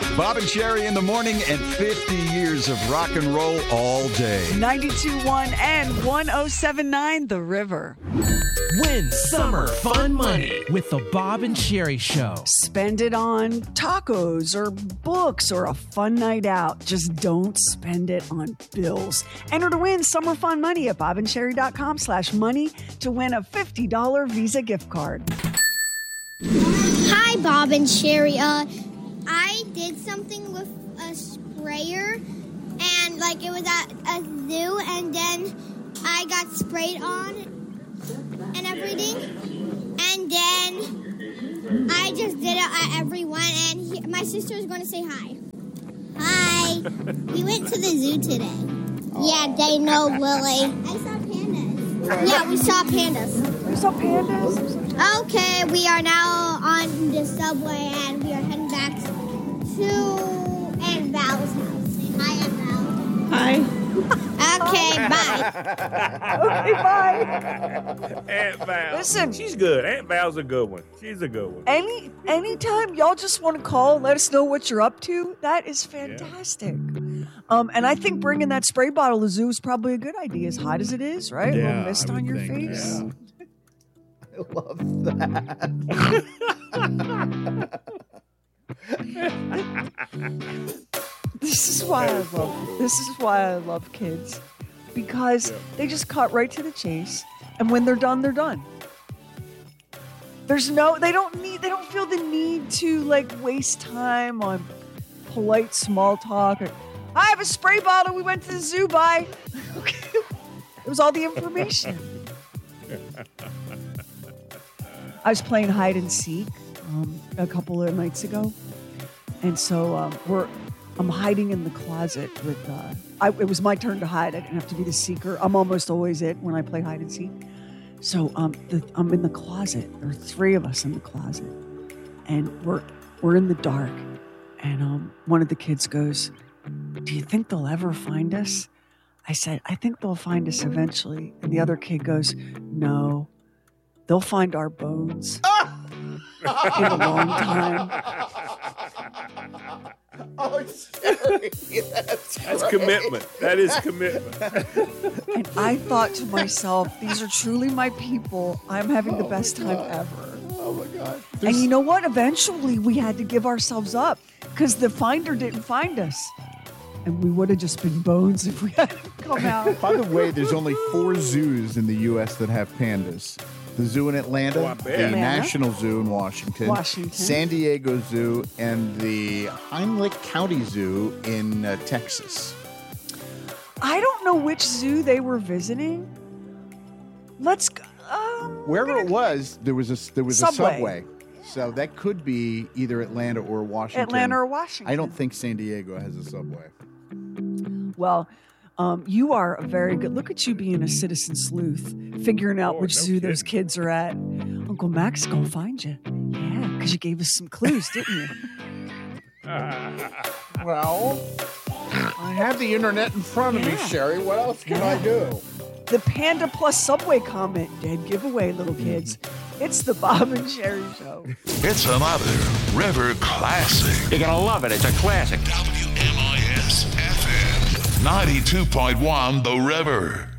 Bob and Sherry in the morning and 50 years of rock and roll all day. 92.1 and 107.9 The River. Win summer fun money with the Bob and Sherry Show. Spend it on tacos or books or a fun night out. Just don't spend it on bills. Enter to win summer fun money at bobandsherry.com/money to win a $50 Visa gift card. Hi, Bob and Sherry. I did something with a sprayer, and it was at a zoo, and then I got sprayed on and everything, and then I just did it at everyone, and my sister was going to say hi. Hi. We went to the zoo today. Yeah, they know, Lily. I saw pandas. Yeah, we saw pandas. You saw pandas? Okay, we are now on the subway, and we are heading back to Aunt Val's house. Hi, Aunt Val. Hi. Okay, bye. Okay, bye. Aunt Val. Listen. She's good. Aunt Val's a good one. She's a good one. Anytime y'all just want to call and let us know what you're up to, that is fantastic. And I think bringing that spray bottle to the zoo is probably a good idea, as hot as it is, right? Yeah, a little mist on your face. Yeah. I love that. This is why I love kids, because they just cut right to the chase, and when they're done, they're done. They don't feel the need to waste time on polite small talk. I have a spray bottle. We went to the zoo. Bye. Okay. It was all the information. I was playing hide and seek a couple of nights ago, and so I'm hiding in the closet with. It was my turn to hide. I didn't have to be the seeker. I'm almost always it when I play hide and seek. So I'm in the closet. There are three of us in the closet, and we're in the dark. And one of the kids goes, "Do you think they'll ever find us?" I said, "I think they'll find us eventually." And the other kid goes, "No. They'll find our bones in a long time." Oh, Sherry, that's Commitment. That is commitment. And I thought to myself, these are truly my people. I'm having the best time ever. Oh, my God. And you know what? Eventually, we had to give ourselves up because the finder didn't find us. And we would have just been bones if we hadn't come out. By the way, there's only 4 zoos in the U.S. that have pandas. The zoo in Atlanta, Oh, I bet. the Atlanta. National Zoo in Washington, San Diego Zoo, and the Heinrich County Zoo in Texas. I don't know which zoo they were visiting. Let's go. Wherever it was, there was a Subway. subway. So that could be either Atlanta or Washington. Atlanta or Washington. I don't think San Diego has a subway. Well, you are a very good. Look at you being a citizen sleuth, figuring out which zoo those kids are at. Uncle Mac's gonna find you. Yeah, because you gave us some clues, didn't you? Well, I have the internet in front of me, Sherry. What else can I do? The Panda Plus Subway comment, dead giveaway, little kids. It's the Bob and Sherry Show. It's another River classic. You're going to love it. It's a classic. WMIS FM 92.1 The River.